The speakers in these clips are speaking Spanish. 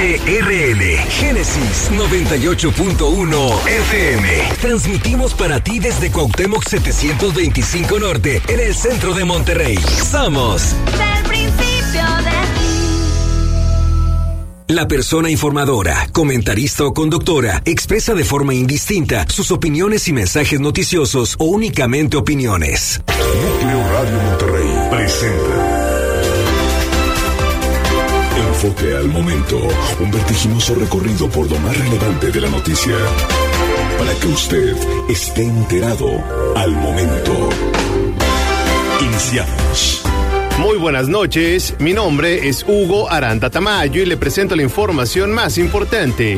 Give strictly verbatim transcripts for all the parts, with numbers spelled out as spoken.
H R L, Génesis noventa y ocho punto uno F M. Transmitimos para ti desde Cuauhtémoc setecientos veinticinco Norte, en el centro de Monterrey. Somos del principio de la persona informadora, comentarista o conductora expresa de forma indistinta sus opiniones y mensajes noticiosos o únicamente opiniones. Núcleo Radio Monterrey presenta Enfoque al Momento, un vertiginoso recorrido por lo más relevante de la noticia, para que usted esté enterado al momento. Iniciamos. Muy buenas noches, mi nombre es Hugo Aranda Tamayo y le presento la información más importante.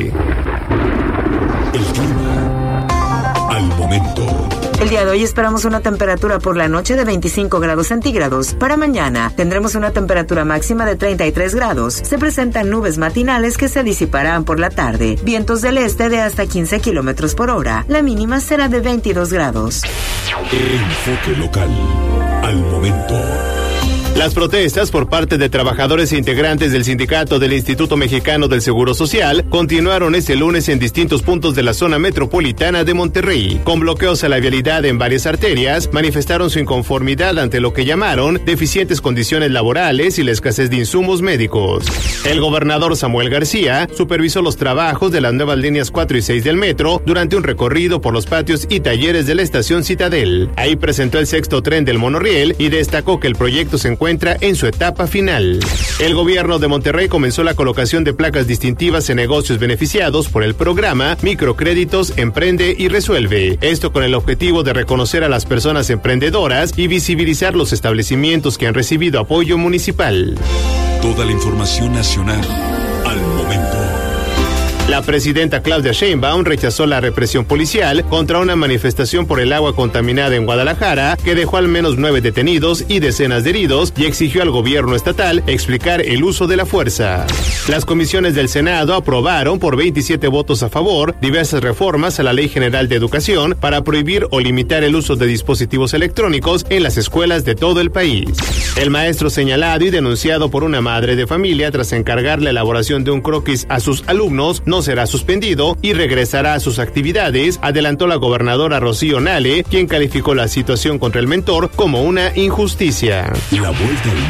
El clima al momento. El día de hoy esperamos una temperatura por la noche de veinticinco grados centígrados. Para mañana tendremos una temperatura máxima de treinta y tres grados. Se presentan nubes matinales que se disiparán por la tarde. Vientos del este de hasta quince kilómetros por hora. La mínima será de veintidós grados. Enfoque local al momento. Las protestas por parte de trabajadores e integrantes del sindicato del Instituto Mexicano del Seguro Social continuaron este lunes en distintos puntos de la zona metropolitana de Monterrey. Con bloqueos a la vialidad en varias arterias, manifestaron su inconformidad ante lo que llamaron deficientes condiciones laborales y la escasez de insumos médicos. El gobernador Samuel García supervisó los trabajos de las nuevas líneas cuatro y seis del metro durante un recorrido por los patios y talleres de la estación Citadel. Ahí presentó el sexto tren del monorriel y destacó que el proyecto se encuentra encuentra en su etapa final. El gobierno de Monterrey comenzó la colocación de placas distintivas en negocios beneficiados por el programa Microcréditos Emprende y Resuelve. Esto con el objetivo de reconocer a las personas emprendedoras y visibilizar los establecimientos que han recibido apoyo municipal. Toda la información nacional al momento. La presidenta Claudia Sheinbaum rechazó la represión policial contra una manifestación por el agua contaminada en Guadalajara que dejó al menos nueve detenidos y decenas de heridos y exigió al gobierno estatal explicar el uso de la fuerza. Las comisiones del Senado aprobaron por veintisiete votos a favor diversas reformas a la Ley General de Educación para prohibir o limitar el uso de dispositivos electrónicos en las escuelas de todo el país. El maestro señalado y denunciado por una madre de familia tras encargar la elaboración de un croquis a sus alumnos no será suspendido y regresará a sus actividades, adelantó la gobernadora Rocío Nale, quien calificó la situación contra el mentor como una injusticia. La vuelta al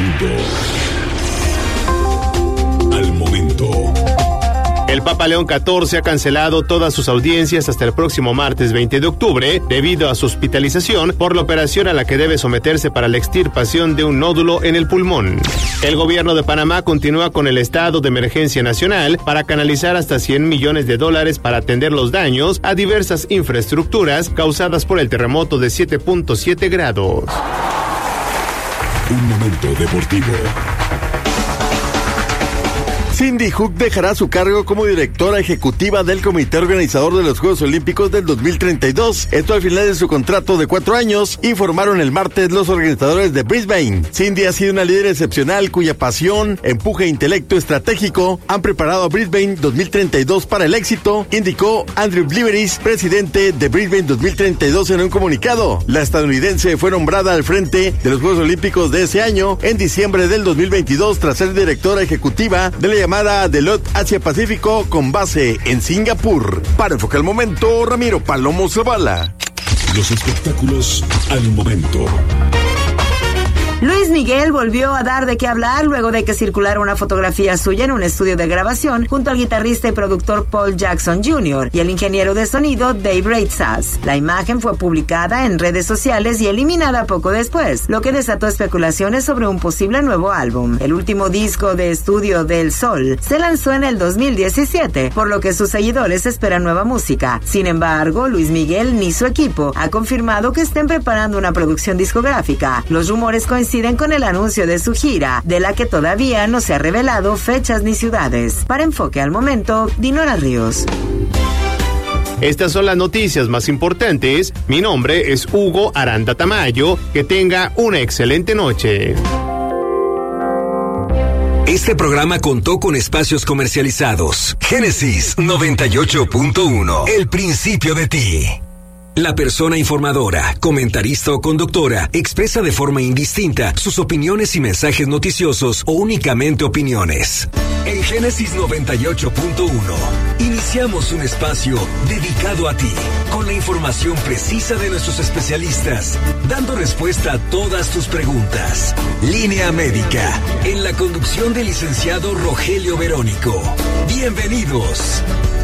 mundo al momento. El Papa León catorce ha cancelado todas sus audiencias hasta el próximo martes veinte de octubre debido a su hospitalización por la operación a la que debe someterse para la extirpación de un nódulo en el pulmón. El gobierno de Panamá continúa con el estado de emergencia nacional para canalizar hasta cien millones de dólares para atender los daños a diversas infraestructuras causadas por el terremoto de siete punto siete grados. Un momento deportivo. Cindy Hook dejará su cargo como directora ejecutiva del comité organizador de los Juegos Olímpicos del dos mil treinta y dos. Esto al final de su contrato de cuatro años, informaron el martes los organizadores de Brisbane. Cindy ha sido una líder excepcional cuya pasión, empuje e intelecto estratégico han preparado a Brisbane dos mil treinta y dos para el éxito, indicó Andrew Bliveris, presidente de Brisbane dos mil treinta y dos en un comunicado. La estadounidense fue nombrada al frente de los Juegos Olímpicos de ese año en diciembre del dos mil veintidós tras ser directora ejecutiva de la llamada Deloitte Asia Pacífico con base en Singapur. Para Enfoque al Momento, Ramiro Palomo Zavala. Los espectáculos al momento. Luis Miguel volvió a dar de qué hablar luego de que circulara una fotografía suya en un estudio de grabación junto al guitarrista y productor Paul Jackson junior y el ingeniero de sonido Dave Reitzas. La imagen fue publicada en redes sociales y eliminada poco después, lo que desató especulaciones sobre un posible nuevo álbum. El último disco de estudio del Sol se lanzó en el dos mil diecisiete, por lo que sus seguidores esperan nueva música. Sin embargo, Luis Miguel ni su equipo ha confirmado que estén preparando una producción discográfica. Los rumores coinciden con el anuncio de su gira, de la que todavía no se ha revelado fechas ni ciudades. Para Enfoque al Momento, Dinora Ríos. Estas son las noticias más importantes. Mi nombre es Hugo Aranda Tamayo. Que tenga una excelente noche. Este programa contó con espacios comercializados. Génesis noventa y ocho punto uno. El principio de ti. La persona informadora, comentarista o conductora expresa de forma indistinta sus opiniones y mensajes noticiosos o únicamente opiniones. En Génesis noventa y ocho punto uno, iniciamos un espacio dedicado a ti, con la información precisa de nuestros especialistas, dando respuesta a todas tus preguntas. Línea Médica, en la conducción del licenciado Rogelio Verónico. Bienvenidos.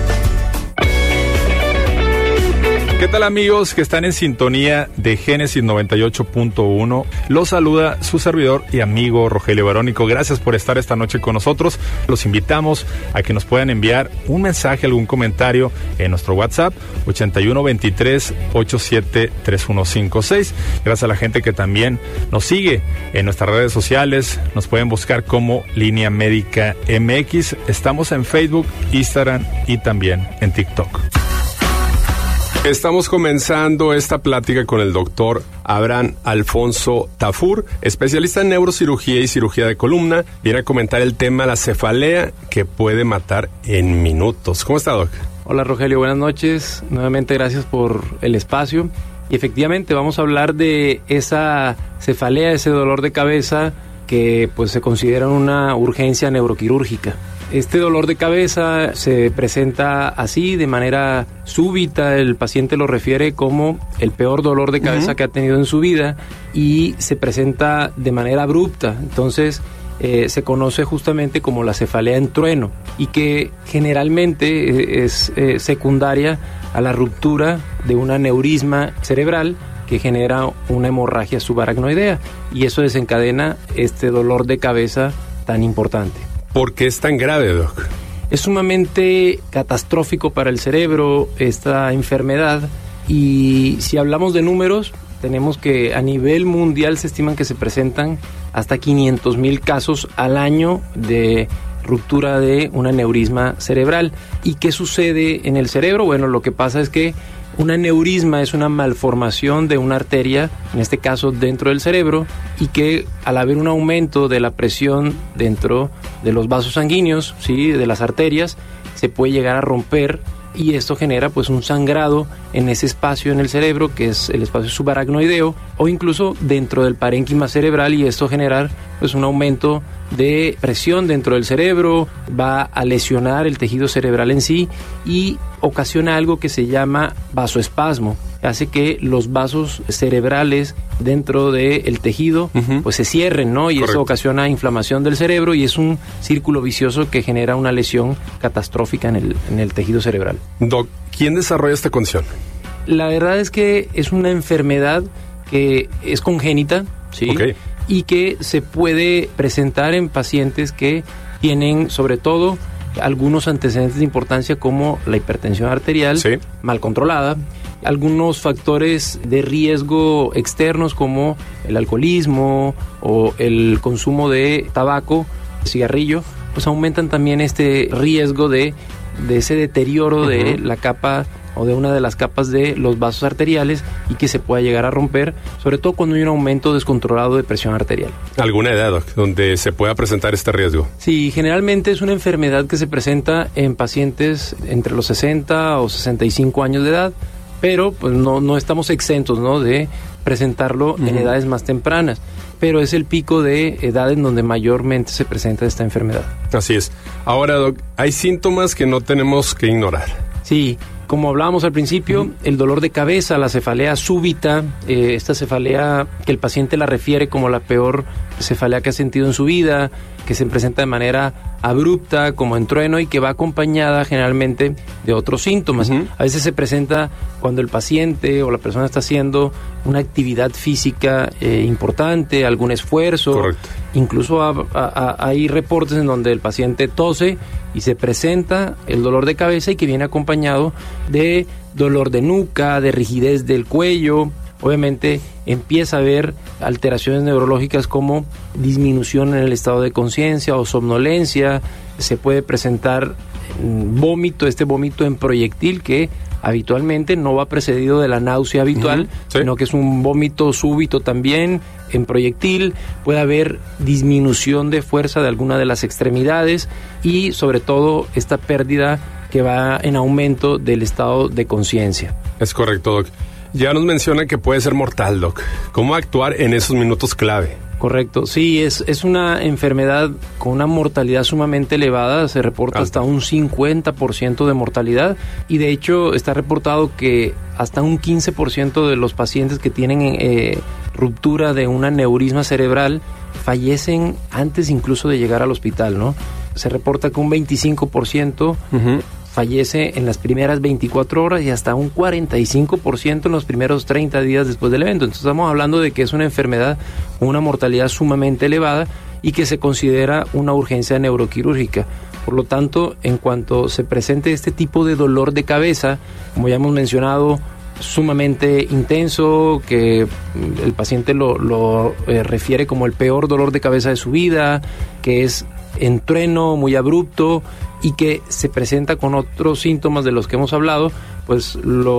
¿Qué tal, amigos que están en sintonía de Génesis noventa y ocho punto uno? Los saluda su servidor y amigo Rogelio Verónico. Gracias por estar esta noche con nosotros. Los invitamos a que nos puedan enviar un mensaje, algún comentario en nuestro WhatsApp ochenta y uno veintitrés ochenta y siete treinta y uno cincuenta y seis. Gracias a la gente que también nos sigue en nuestras redes sociales. Nos pueden buscar como Línea Médica M X. Estamos en Facebook, Instagram y también en TikTok. Estamos comenzando esta plática con el doctor Abraham Alfonso Tafur, especialista en neurocirugía y cirugía de columna. Viene a comentar el tema la cefalea que puede matar en minutos. ¿Cómo está, doc? Hola, Rogelio, buenas noches. Nuevamente gracias por el espacio. Y efectivamente vamos a hablar de esa cefalea, ese dolor de cabeza que pues se considera una urgencia neuroquirúrgica. Este dolor de cabeza se presenta así, de manera súbita. El paciente lo refiere como el peor dolor de cabeza uh-huh. que ha tenido en su vida y se presenta de manera abrupta. Entonces, eh, se conoce justamente como la cefalea en trueno y que generalmente es eh, secundaria a la ruptura de un aneurisma cerebral que genera una hemorragia subaracnoidea y eso desencadena este dolor de cabeza tan importante. ¿Por qué es tan grave, doc? Es sumamente catastrófico para el cerebro esta enfermedad y si hablamos de números, tenemos que a nivel mundial se estiman que se presentan hasta quinientos mil casos al año de ruptura de un aneurisma cerebral. ¿Y qué sucede en el cerebro? Bueno, lo que pasa es que un aneurisma es una malformación de una arteria, en este caso dentro del cerebro, y que al haber un aumento de la presión dentro de los vasos sanguíneos, ¿sí?, de las arterias, se puede llegar a romper y esto genera pues un sangrado en ese espacio en el cerebro que es el espacio subaracnoideo o incluso dentro del parénquima cerebral y esto generar pues un aumento de presión dentro del cerebro, va a lesionar el tejido cerebral en sí y ocasiona algo que se llama vasoespasmo. Hace que los vasos cerebrales dentro del tejido uh-huh. pues se cierren, ¿no? Y Correcto. Eso ocasiona inflamación del cerebro y es un círculo vicioso que genera una lesión catastrófica en el, en el tejido cerebral. Doc, ¿quién desarrolla esta condición? La verdad es que es una enfermedad que es congénita, ¿sí? Okay. Y que se puede presentar en pacientes que tienen sobre todo algunos antecedentes de importancia como la hipertensión arterial sí. mal controlada, algunos factores de riesgo externos como el alcoholismo o el consumo de tabaco, cigarrillo, pues aumentan también este riesgo de, de ese deterioro uh-huh. de la capa o de una de las capas de los vasos arteriales y que se pueda llegar a romper, sobre todo cuando hay un aumento descontrolado de presión arterial. ¿Alguna edad, doc, donde se pueda presentar este riesgo? Sí, generalmente es una enfermedad que se presenta en pacientes entre los sesenta o sesenta y cinco años de edad, pero pues no, no estamos exentos, ¿no?, de presentarlo uh-huh. en edades más tempranas, pero es el pico de edad en donde mayormente se presenta esta enfermedad. Así es. Ahora, doc, hay síntomas que no tenemos que ignorar. Sí, como hablábamos al principio, uh-huh. el dolor de cabeza, la cefalea súbita, eh, esta cefalea que el paciente la refiere como la peor cefalea que ha sentido en su vida, que se presenta de manera abrupta, como en trueno, y que va acompañada generalmente de otros síntomas. Uh-huh. A veces se presenta cuando el paciente o la persona está haciendo una actividad física eh, importante, algún esfuerzo. Correcto. Incluso a, a, a, hay reportes en donde el paciente tose y se presenta el dolor de cabeza y que viene acompañado de dolor de nuca, de rigidez del cuello. Obviamente empieza a haber alteraciones neurológicas como disminución en el estado de conciencia o somnolencia. Se puede presentar vómito, este vómito en proyectil que habitualmente no va precedido de la náusea habitual, uh-huh, sí. sino que es un vómito súbito también en proyectil. Puede haber disminución de fuerza de alguna de las extremidades y sobre todo esta pérdida que va en aumento del estado de conciencia. Es correcto, doc. Ya nos menciona que puede ser mortal, doc. ¿Cómo actuar en esos minutos clave? Correcto, sí, es, es una enfermedad con una mortalidad sumamente elevada, se reporta Alta. hasta un cincuenta por ciento de mortalidad y de hecho está reportado que hasta un quince por ciento de los pacientes que tienen eh, ruptura de un aneurisma cerebral fallecen antes incluso de llegar al hospital, ¿no? Se reporta que un veinticinco por ciento uh-huh. fallece en las primeras veinticuatro horas y hasta un cuarenta y cinco por ciento en los primeros treinta días después del evento. Entonces estamos hablando de que es una enfermedad con una mortalidad sumamente elevada y que se considera una urgencia neuroquirúrgica. Por lo tanto, en cuanto se presente este tipo de dolor de cabeza, como ya hemos mencionado, sumamente intenso, que el paciente lo, lo eh, refiere como el peor dolor de cabeza de su vida, que es en trueno, muy abrupto y que se presenta con otros síntomas de los que hemos hablado, pues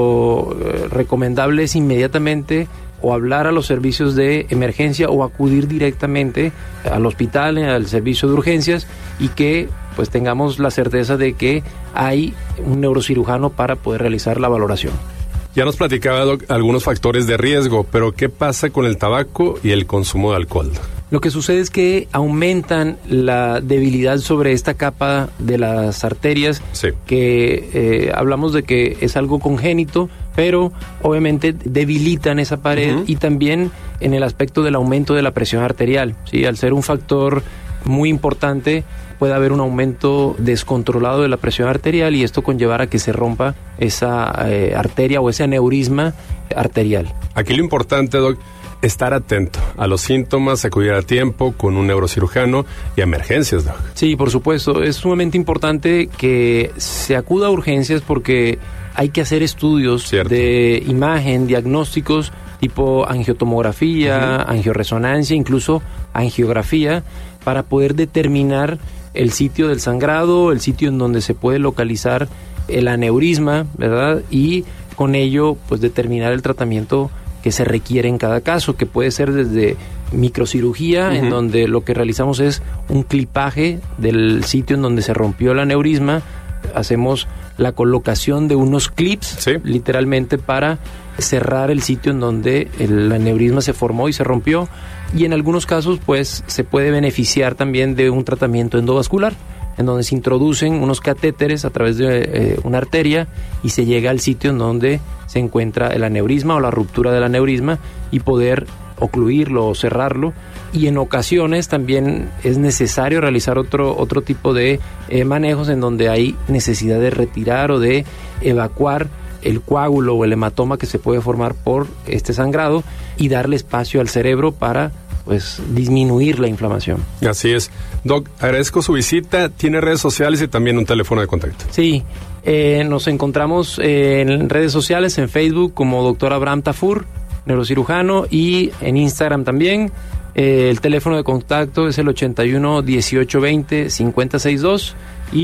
lo eh, recomendable es inmediatamente o hablar a los servicios de emergencia o acudir directamente al hospital, al servicio de urgencias y que pues tengamos la certeza de que hay un neurocirujano para poder realizar la valoración. Ya nos platicaba, Doc, algunos factores de riesgo, pero ¿qué pasa con el tabaco y el consumo de alcohol? Lo que sucede es que aumentan la debilidad sobre esta capa de las arterias, sí. que eh, hablamos de que es algo congénito, pero obviamente debilitan esa pared uh-huh. y también en el aspecto del aumento de la presión arterial, ¿sí? Al ser un factor muy importante, puede haber un aumento descontrolado de la presión arterial y esto conllevará a que se rompa esa eh, arteria o ese aneurisma arterial. Aquí lo importante, Doc, estar atento a los síntomas, acudir a tiempo con un neurocirujano y a emergencias, Doc. Sí, por supuesto. Es sumamente importante que se acuda a urgencias porque hay que hacer estudios Cierto. de imagen, diagnósticos tipo angiotomografía, uh-huh. angioresonancia, incluso angiografía, para poder determinar el sitio del sangrado, el sitio en donde se puede localizar el aneurisma, ¿verdad? Y con ello, pues determinar el tratamiento que se requiere en cada caso, que puede ser desde microcirugía, uh-huh. en donde lo que realizamos es un clipaje del sitio en donde se rompió el aneurisma, hacemos la colocación de unos clips, sí. literalmente para cerrar el sitio en donde el aneurisma se formó y se rompió, y en algunos casos pues se puede beneficiar también de un tratamiento endovascular, en donde se introducen unos catéteres a través de eh, una arteria y se llega al sitio en donde se encuentra el aneurisma o la ruptura del aneurisma y poder ocluirlo o cerrarlo. Y en ocasiones también es necesario realizar otro, otro tipo de eh, manejos en donde hay necesidad de retirar o de evacuar el coágulo o el hematoma que se puede formar por este sangrado y darle espacio al cerebro para pues disminuir la inflamación. Así es. Doc, agradezco su visita. Tiene redes sociales y también un teléfono de contacto. Sí, eh, nos encontramos eh, en redes sociales, en Facebook como doctor Abraham Tafur, neurocirujano, y en Instagram también. Eh, el teléfono de contacto es el ochenta y uno, dieciocho, veinte, cincuenta sesenta y dos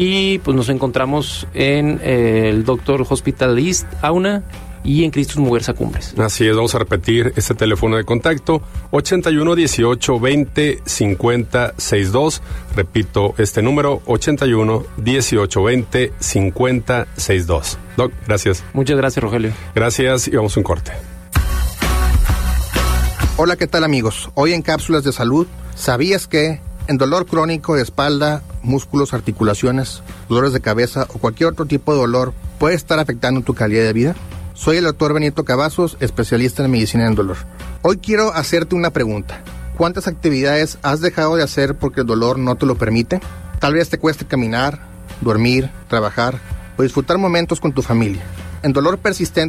y pues nos encontramos en eh, el Doctor Hospital East Auna y en Cristus Muguerza Cumbres. Así es, vamos a repetir este teléfono de contacto, ochenta y uno, dieciocho, veinte, cincuenta sesenta y dos. Repito este número, ochenta y uno, dieciocho, veinte, cincuenta sesenta y dos. Doc, gracias. Muchas gracias, Rogelio. Gracias y vamos a un corte. Hola, ¿qué tal, amigos? Hoy en Cápsulas de Salud, ¿sabías que en dolor crónico de espalda, músculos, articulaciones, dolores de cabeza o cualquier otro tipo de dolor puede estar afectando tu calidad de vida? Soy el doctor Benito Cavazos, especialista en medicina del dolor. Hoy quiero hacerte una pregunta. ¿Cuántas actividades has dejado de hacer porque el dolor no te lo permite? Tal vez te cueste caminar, dormir, trabajar o disfrutar momentos con tu familia. En dolor persistente